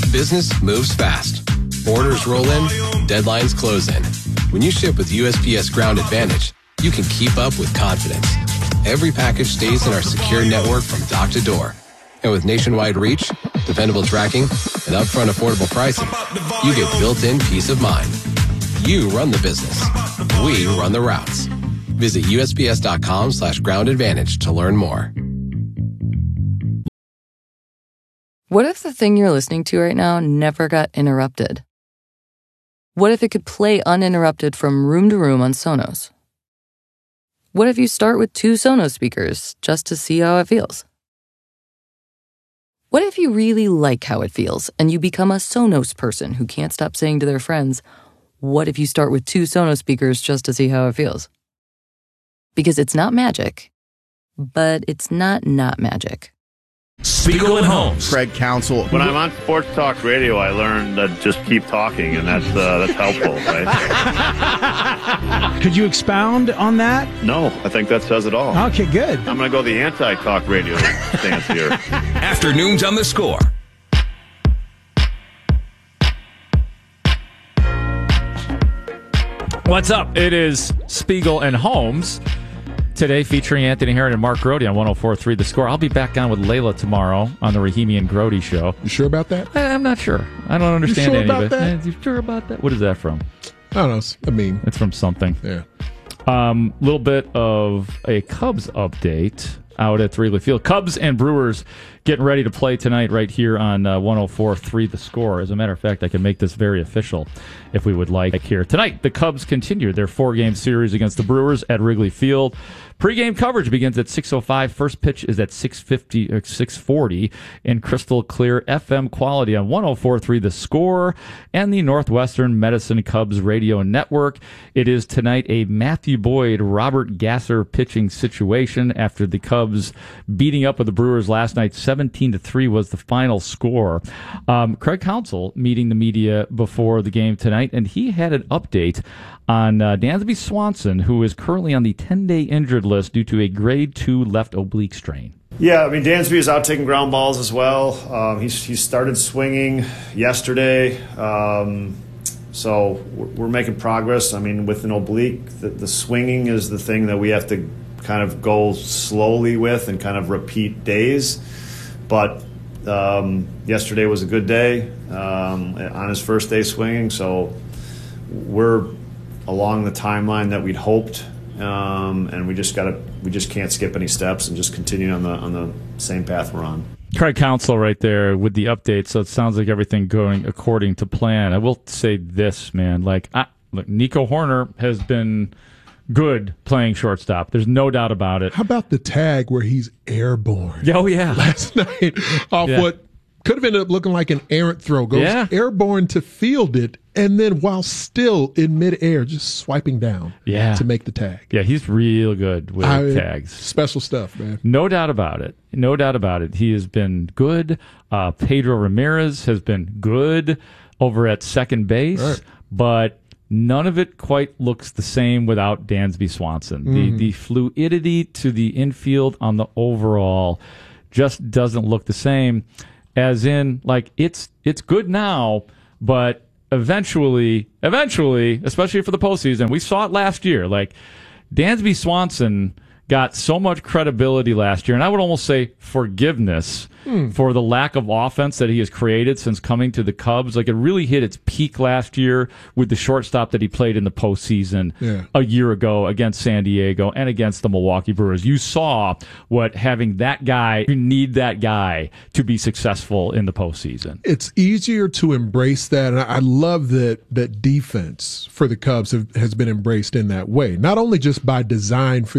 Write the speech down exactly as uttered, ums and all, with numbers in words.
business moves fast. Orders roll in, deadlines close in. When you ship with U S P S Ground Advantage, you can keep up with confidence. Every package stays in our secure network from dock to door. And with nationwide reach, dependable tracking, and upfront affordable pricing, you get built-in peace of mind. You run the business. We run the routes. Visit U S P S dot com slash ground advantage to learn more. What if the thing you're listening to right now never got interrupted? What if it could play uninterrupted from room to room on Sonos? What if you start with two Sonos speakers just to see how it feels? What if you really like how it feels and you become a Sonos person who can't stop saying to their friends, what if you start with two Sonos speakers just to see how it feels? Because it's not magic, but it's not not magic. Spiegel and Holmes. Craig Counsell. When I'm on Sports Talk Radio, I learned to just keep talking, and that's uh, that's helpful, right? Could you expound on that? No, I think that says it all. Okay, good. I'm going to go the anti-talk radio stance here. Afternoons on the Score. What's up? It is Spiegel and Holmes. Today featuring Anthony Herron and Mark Grody on one oh four point three The Score. I'll be back on with Layla tomorrow on the Rahimi and Grody show. You sure about that? I'm not sure. I don't understand you sure any about of it. That? You sure about that? What is that from? I don't know. It's a meme. It's from something. Yeah. A um, little bit of a Cubs update out at Wrigley Field. Cubs and Brewers getting ready to play tonight right here on uh, one oh four point three The Score. As a matter of fact, I can make this very official if we would like here. Tonight, the Cubs continue their four-game series against the Brewers at Wrigley Field. Pre-game coverage begins at six oh five. First pitch is at six fifty or six forty in crystal clear F M quality on one oh four point three The Score and the Northwestern Medicine Cubs radio network. It is tonight a Matthew Boyd, Robert Gasser pitching situation after the Cubs beating up with the Brewers last night. seventeen to three was the final score. Um, Craig Counsell meeting the media before the game tonight, and he had an update on uh, Dansby Swanson, who is currently on the ten-day injured list due to a grade two left oblique strain. Yeah, I mean, Dansby is out taking ground balls as well. Um, he's he started swinging yesterday, um, so we're, we're making progress. I mean, with an oblique, the, the swinging is the thing that we have to kind of go slowly with and kind of repeat days. But um, yesterday was a good day um, on his first day swinging, so we're along the timeline that we'd hoped, um, and we just gotta we just can't skip any steps and just continue on the on the same path we're on. Craig Counsell right there with the update, so it sounds like everything going according to plan. I will say this, man, like I, look, Nico Horner has been good playing shortstop. There's no doubt about it. How about the tag where he's airborne? Oh yeah, last night off yeah. what could have ended up looking like an errant throw, goes yeah. airborne to field it, and then while still in midair, just swiping down yeah. to make the tag. Yeah, he's real good with I, tags. Special stuff, man. No doubt about it. No doubt about it. He has been good. Uh, Pedro Ramirez has been good over at second base, right. but none of it quite looks the same without Dansby Swanson. Mm-hmm. The, the fluidity to the infield on the overall just doesn't look the same. As in, like, it's it's good now, but eventually, eventually, especially for the postseason, we saw it last year. Like, Dansby Swanson got so much credibility last year, and I would almost say forgiveness hmm. for the lack of offense that he has created since coming to the Cubs. Like, it really hit its peak last year with the shortstop that he played in the postseason yeah. a year ago against San Diego and against the Milwaukee Brewers. You saw what having that guy, you need that guy to be successful in the postseason. It's easier to embrace that, and I love that that defense for the Cubs have, has been embraced in that way, not only just by design for